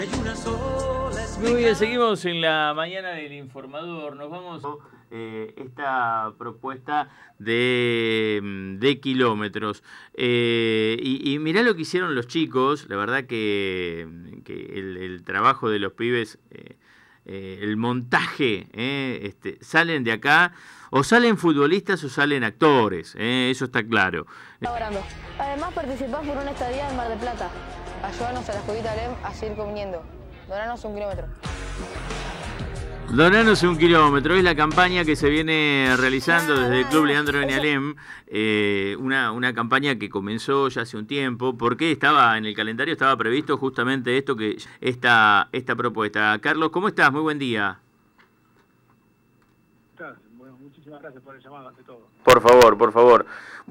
Muy bien, seguimos en la mañana del informador. Nos vamos a esta propuesta de kilómetros. Y mirá lo que hicieron los chicos. La verdad que el trabajo de los pibes, el montaje, salen de acá, o salen futbolistas o salen actores, eso está claro. Además participás por una estadía en Mar del Plata. Ayúdanos a la Escuelita Alem a seguir comiendo. Donanos 1 kilómetro. Donanos 1 kilómetro, es la campaña que se viene realizando desde el Club Leandro de Alem, una campaña que comenzó ya hace un tiempo, porque estaba en el calendario, estaba previsto justamente esta propuesta. Carlos, ¿cómo estás? Muy buen día. Bueno, muchísimas gracias por el llamado ante todo. Por favor, por favor.